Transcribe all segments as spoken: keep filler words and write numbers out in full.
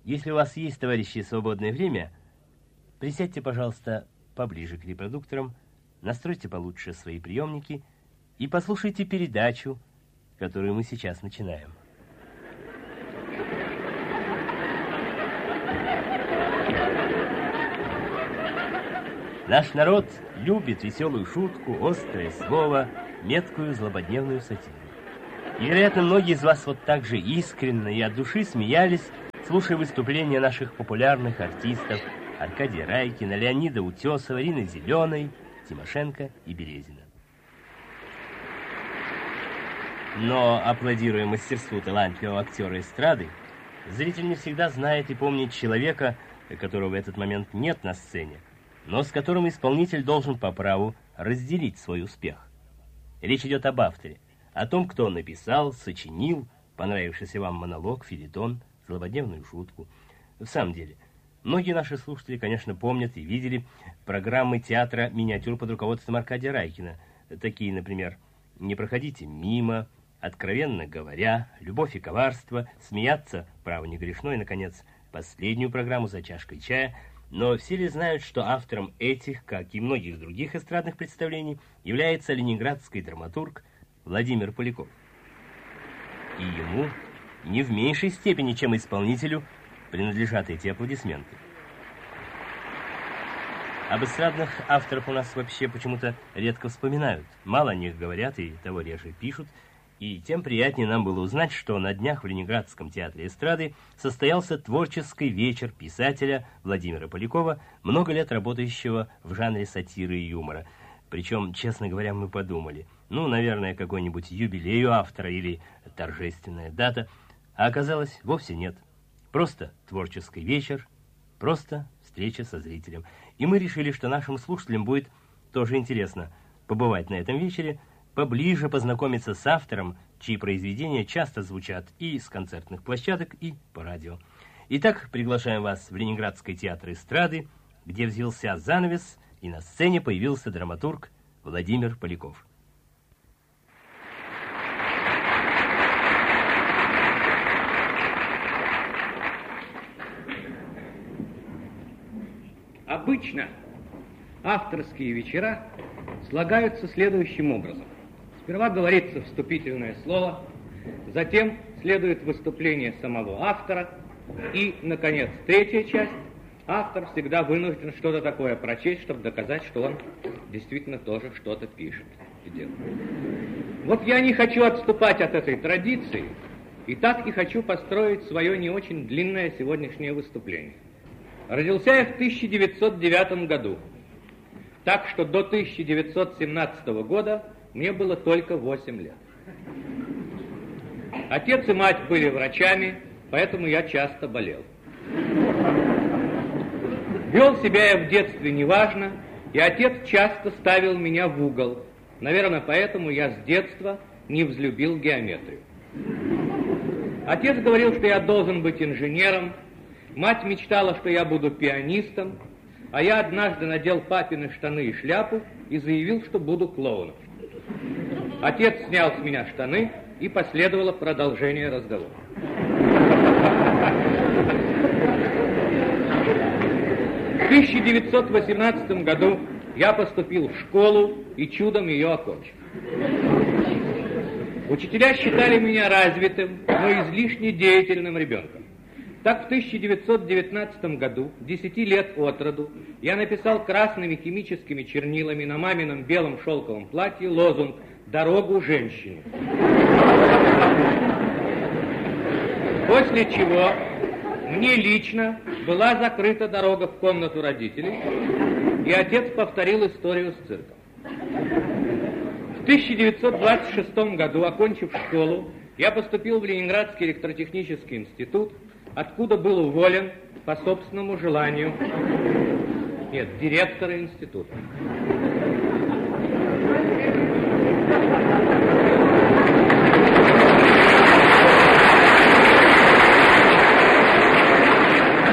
Если у вас есть, товарищи, свободное время, присядьте, пожалуйста, поближе к репродукторам, настройте получше свои приемники и послушайте передачу, которую мы сейчас начинаем. Наш народ любит веселую шутку, острое слово, меткую злободневную сатиру. И, вероятно, многие из вас вот так же искренне и от души смеялись, слушая выступления наших популярных артистов Аркадия Райкина, Леонида Утесова, Ирины Зеленой, Тимошенко и Березина. Но, аплодируя мастерству талантливого актера эстрады, зритель не всегда знает и помнит человека, которого в этот момент нет на сцене, но с которым исполнитель должен по праву разделить свой успех. Речь идет об авторе, о том, кто написал, сочинил понравившийся вам монолог, фельетон, злободневную шутку. В самом деле, многие наши слушатели, конечно, помнят и видели программы театра миниатюр под руководством Аркадия Райкина. Такие, например, «Не проходите мимо», «Откровенно говоря», «Любовь и коварство», «Смеяться, право не грешно» и, наконец, последнюю программу «За чашкой чая». Но все ли знают, что автором этих, как и многих других эстрадных представлений, является ленинградский драматург Владимир Поляков? И ему не в меньшей степени, чем исполнителю, принадлежат эти аплодисменты. Об эстрадных авторах у нас вообще почему-то редко вспоминают. Мало о них говорят и того реже пишут. И тем приятнее нам было узнать, что на днях в Ленинградском театре эстрады состоялся творческий вечер писателя Владимира Полякова, много лет работающего в жанре сатиры и юмора. Причем, честно говоря, мы подумали, ну, наверное, какой-нибудь юбилей у автора или торжественная дата, а оказалось, вовсе нет. Просто творческий вечер, просто встреча со зрителем. И мы решили, что нашим слушателям будет тоже интересно побывать на этом вечере, поближе познакомиться с автором, чьи произведения часто звучат и с концертных площадок, и по радио. Итак, приглашаем вас в Ленинградский театр эстрады, где взялся занавес, и на сцене появился драматург Владимир Поляков. Обычно авторские вечера слагаются следующим образом. Сперва говорится вступительное слово, затем следует выступление самого автора, и, наконец, третья часть. Автор всегда вынужден что-то такое прочесть, чтобы доказать, что он действительно тоже что-то пишет и делает. Вот я не хочу отступать от этой традиции, и так и хочу построить свое не очень длинное сегодняшнее выступление. Родился я в тысяча девятьсот девятом году, так что до тысяча девятьсот семнадцатого года мне было только восемь лет. Отец и мать были врачами, поэтому я часто болел. Вел себя я в детстве неважно, и отец часто ставил меня в угол. Наверное, поэтому я с детства не взлюбил геометрию. Отец говорил, что я должен быть инженером, мать мечтала, что я буду пианистом, а я однажды надел папины штаны и шляпу и заявил, что буду клоуном. Отец снял с меня штаны, и последовало продолжение разговора. В тысяча девятьсот восемнадцатом году я поступил в школу и чудом ее окончил. Учителя считали меня развитым, но излишне деятельным ребенком. Так в тысяча девятьсот девятнадцатом году, десяти лет от роду, я написал красными химическими чернилами на мамином белом шелковом платье лозунг «Дорогу женщине». После чего мне лично была закрыта дорога в комнату родителей, и отец повторил историю с цирком. В тысяча девятьсот двадцать шестом году, окончив школу, я поступил в Ленинградский электротехнический институт, откуда был уволен по собственному желанию, нет, директора института.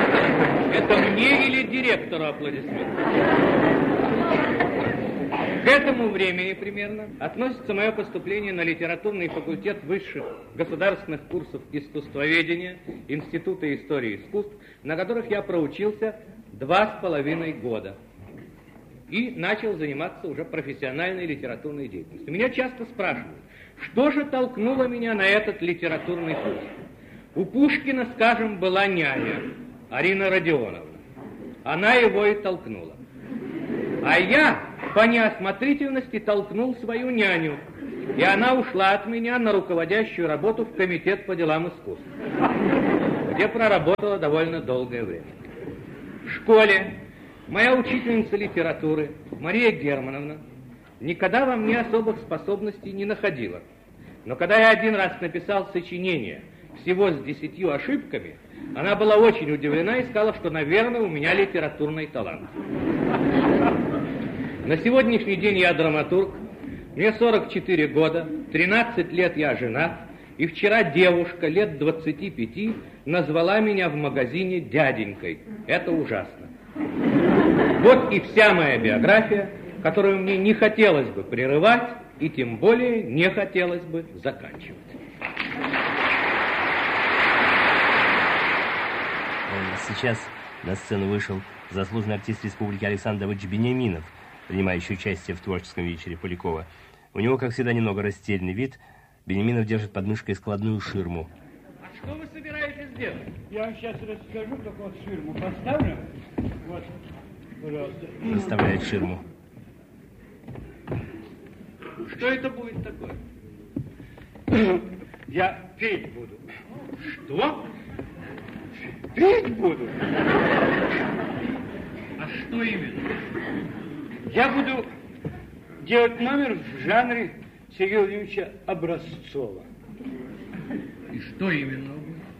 Это мне или директору аплодисменты? К этому времени примерно относится мое поступление на литературный факультет высших государственных курсов искусствоведения Института истории искусств, на которых я проучился два с половиной года и начал заниматься уже профессиональной литературной деятельностью. Меня часто спрашивают, что же толкнуло меня на этот литературный путь? У Пушкина, скажем, была няня, Арина Родионовна. Она его и толкнула. А я по неосмотрительности толкнул свою няню, и она ушла от меня на руководящую работу в Комитет по делам искусств, где проработала довольно долгое время. В школе моя учительница литературы Мария Германовна никогда во мне особых способностей не находила. Но когда я один раз написал сочинение всего с десятью ошибками, она была очень удивлена и сказала, что, наверное, у меня литературный талант. На сегодняшний день я драматург, мне сорок четыре года, тринадцать лет я женат, и вчера девушка лет двадцати пяти назвала меня в магазине дяденькой. Это ужасно. Вот и вся моя биография, которую мне не хотелось бы прерывать, и тем более не хотелось бы заканчивать. Сейчас на сцену вышел заслуженный артист республики Александр Давыдович Бениаминов, принимающий участие в творческом вечере Полякова. У него, как всегда, немного растерянный вид. Бениаминов держит под мышкой складную ширму. А что вы собираетесь делать? Я вам сейчас расскажу, как вот ширму поставлю. Вот, пожалуйста. Расставляет ширму. Что это будет такое? Я петь буду. Что? Петь буду. А что именно? Я буду делать номер в жанре Сергея Владимировича Образцова. И что именно?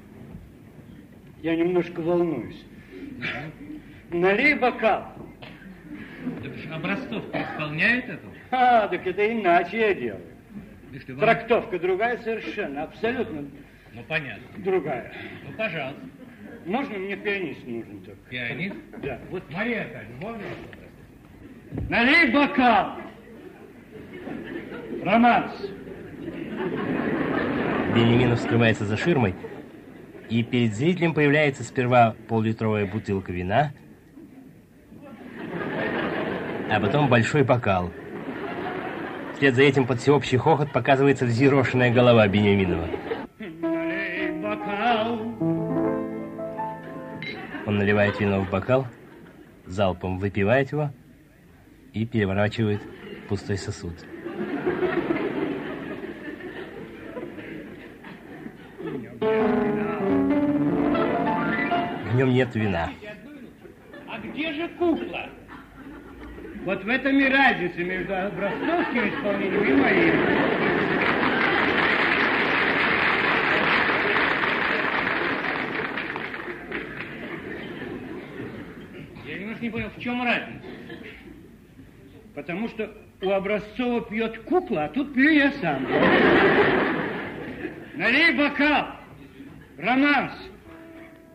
Я немножко волнуюсь. Налей бокал. Так Образцов-то исполняет это? А, так это иначе я делаю. Да что, вам... Трактовка другая совершенно, абсолютно Ну, понятно. другая. Ну, пожалуйста. Можно, мне пианист нужен только. Пианист? Да. Вот Мария Аркадьевна, можно? Налей бокал. Романс. Бениаминов скрывается за ширмой, и перед зрителем появляется сперва поллитровая бутылка вина, а потом большой бокал. Вслед за этим под всеобщий хохот показывается взъерошенная голова Бениаминова. Налей бокал. Он наливает вино в бокал, залпом выпивает его и переворачивает пустой сосуд. В нем нет вина. А где же кукла? Вот в этом и разница между образцовским исполнением и моим. Я немножко не понял, в чем разница? Потому что у Образцова пьет кукла, а тут пью я сам. Налей бокал. Романс.